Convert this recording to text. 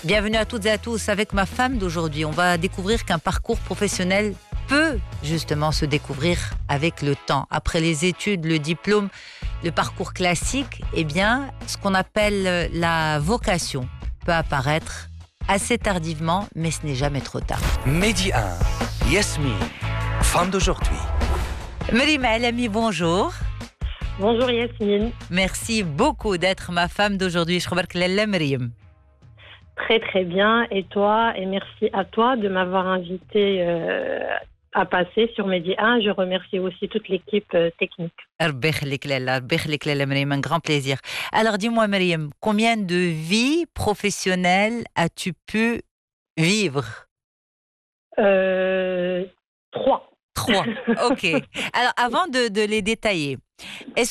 Bienvenue à toutes et à tous. Avec ma femme d'aujourd'hui, on va découvrir qu'un parcours professionnel peut justement se découvrir avec le temps. Après les études, le diplôme, le parcours classique, eh bien, ce qu'on appelle la vocation peut apparaître assez tardivement, mais ce n'est jamais trop tard. Midi 1, Yasmine, femme d'aujourd'hui. Meriem Alami, bonjour. Bonjour Yasmine. Merci beaucoup d'être ma femme d'aujourd'hui. Je remarque Lalla Meriem. Très très bien. Et toi, et merci à toi de m'avoir invité à passer sur Midi 1. Je remercie aussi toute l'équipe technique. Un grand plaisir. Alors dis-moi Meriem, combien de vies professionnelles as-tu pu vivre? 3. 3, ok. Alors avant de les détailler, est-ce